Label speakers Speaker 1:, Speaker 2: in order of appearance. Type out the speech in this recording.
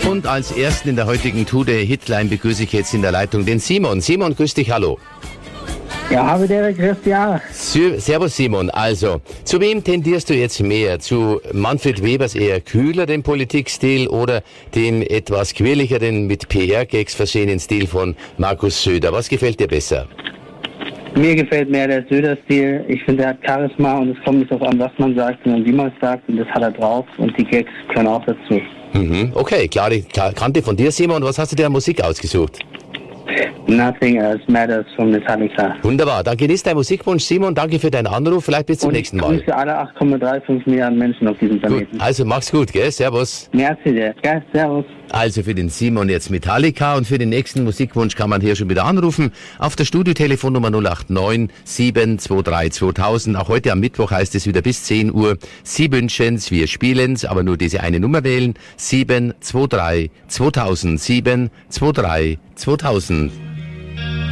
Speaker 1: Und als ersten in der heutigen Hitline begrüße ich jetzt in der Leitung den Simon. Simon, grüß dich, hallo.
Speaker 2: Ja, habe der Christian.
Speaker 1: Servus Simon, also, zu wem tendierst du jetzt mehr? Zu Manfred Webers eher kühleren Politikstil oder dem etwas quirligeren, mit PR-Gags versehenen Stil von Markus Söder? Was gefällt dir besser?
Speaker 2: Mir gefällt mehr der Söder-Stil. Ich finde, er hat Charisma und es kommt nicht darauf an, was man sagt, sondern wie man es sagt, und das hat er drauf und die Gags können auch dazu.
Speaker 1: Okay, klare Kante von dir, Simon. Was hast du dir an Musik ausgesucht?
Speaker 2: Nothing Else Matters von Metallica.
Speaker 1: Wunderbar, dann genießt dein Musikwunsch, Simon. Danke für deinen Anruf. Vielleicht bis zum nächsten Mal.
Speaker 2: Und für alle 8,35 Milliarden Menschen auf diesem Planeten.
Speaker 1: Gut, also mach's gut, gell? Servus.
Speaker 2: Merci dir. Gell? Servus.
Speaker 1: Also für den Simon jetzt Metallica und für den nächsten Musikwunsch kann man hier schon wieder anrufen. Auf der Studiotelefonnummer 089 723 2000. Auch heute am Mittwoch heißt es wieder bis 10 Uhr. Sie wünschen's, wir spielen's, aber nur diese eine Nummer wählen. 723 2000. 723 2000.